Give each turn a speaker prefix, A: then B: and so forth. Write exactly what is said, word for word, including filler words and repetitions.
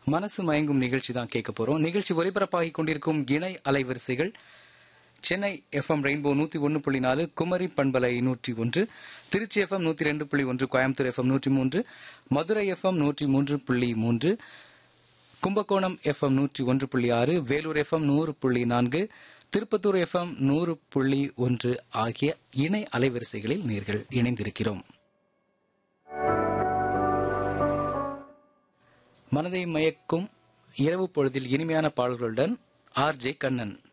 A: மனசு மயங்கும் நிகழ்ச்சி தான் கேட்க போறோம். நிகழ்ச்சி ஒலிபரப்பாகி கொண்டிருக்கும் இணை அலைவரிசைகள் சென்னை எஃப்எம் ரெயின்போ நூத்தி ஒன்னு புள்ளி நாலு, குமரி பண்பலை நூற்றி ஒன்று, திருச்சி எஃப்எம் நூத்தி ரெண்டு புள்ளி ஒன்று, கோயம்புத்தூர் எஃப்எம் நூற்றி மூன்று, மதுரை எஃப்எம் நூற்றி மூன்று புள்ளி மூன்று, கும்பகோணம் எஃப்எம் நூற்றி ஒன்று புள்ளி ஆறு, வேலூர் எஃப்எம் நூறு புள்ளி நான்கு, திருப்பத்தூர் எஃப்எம் நூறு புள்ளி ஒன்று ஆகிய இணை அலைவரிசைகளில் நேர்கள் இணைந்திருக்கிறோம். மனதை மயக்கும் இரவு பொழுதில் இனிமையான பாடல்களுடன் ஆர் ஜே கண்ணன்.